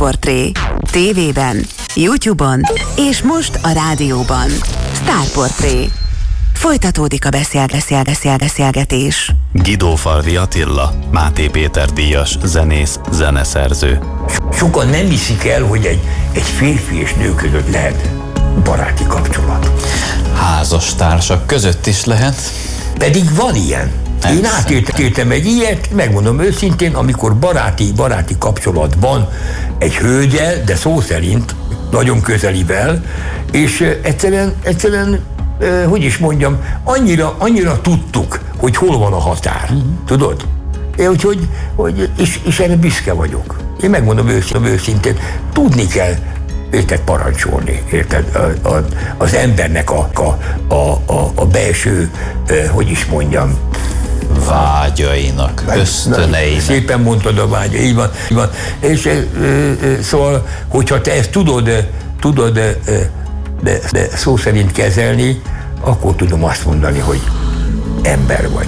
Sztárportré. TV-ben, YouTube-on és most a rádióban. Sztárportré. Folytatódik a beszélgetés. Guidófalvi Attila, Máté Péter díjas zenész, zeneszerző. Sokan nem hiszik el, hogy egy férfi és nő között lehet baráti kapcsolat. Házastársak között is lehet. Pedig van ilyen. Én átéltem egy ilyet, megmondom őszintén, amikor baráti kapcsolatban egy hölgyel, de szó szerint nagyon közelivel, és egyszerűen hogy is mondjam, annyira tudtuk, hogy hol van a határ. Tudod? Úgyhogy és erre büszke vagyok. Én megmondom őszintén, tudni kell érted parancsolni, érted? Az embernek a belső, hogy is mondjam, vágyainak, ösztöneinek. Szépen mondtad a vágya, így van. És szóval, hogyha te ezt tudod de szó szerint kezelni, akkor tudom azt mondani, hogy ember vagy.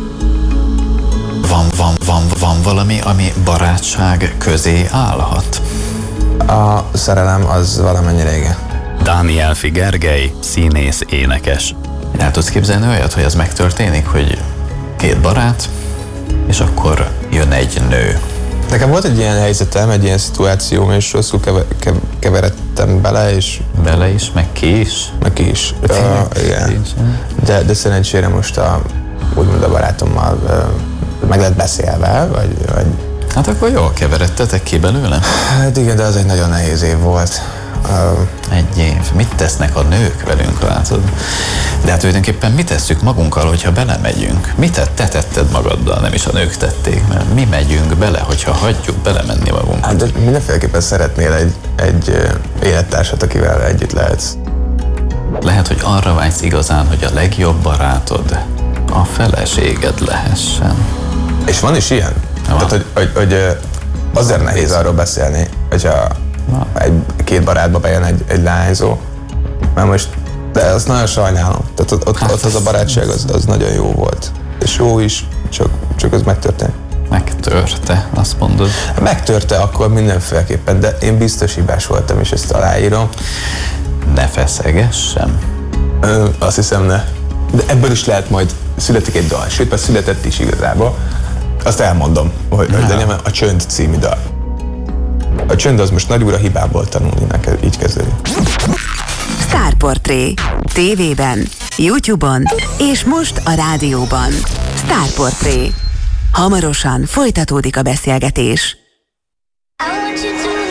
Van valami, ami barátság közé állhat? A szerelem az valamennyire igen. Dánielfi Gergely, színész, énekes. El tudsz képzelni olyat, hogy ez megtörténik, hogy két barát, és akkor jön egy nő. Nekem volt egy ilyen helyzetem, egy ilyen szituációm, és rosszul keveredtem bele, és... Bele is, meg ki is? Meg ki is. Igen. De szerencsére most úgymond a barátommal meg lett beszélve, vagy... Hát akkor jól keveredtetek ki belőle? Hát igen, de az egy nagyon nehéz év volt. Egy év. Mit tesznek a nők velünk, látod? De hát tulajdonképpen mit tesszük magunkkal, hogyha belemegyünk? Mit te tetted magaddal, nem is a nők tették, mert mi megyünk bele, hogyha hagyjuk belemenni magunkat. Hát de mindenféleképpen szeretnél egy élettársat, akivel együtt lehetsz. Lehet, hogy arra vágysz igazán, hogy a legjobb barátod a feleséged lehessen. És van is ilyen? Van. Tehát, hogy azért nehéz arról beszélni, hogyha két barátba bejön egy lányzó, mert most, de azt nagyon sajnálom. Tehát ott az a barátság az nagyon jó volt. És jó is, csak az megtörtént. Megtörte, azt mondod? Megtörte akkor mindenféleképpen, de én biztos hibás voltam, és ezt aláírom. Ne feszegessem? Azt hiszem, ne. De ebből is lehet majd születik egy dal. Sőt, már született is igazából. Azt elmondom, hogy a Csönd című dal. A csönd az most nagyúra hibából tanulni, neked így kezdődik. Sztárportré. TV-ben, YouTube-on és most a rádióban. Sztárportré. Hamarosan folytatódik a beszélgetés. I want you to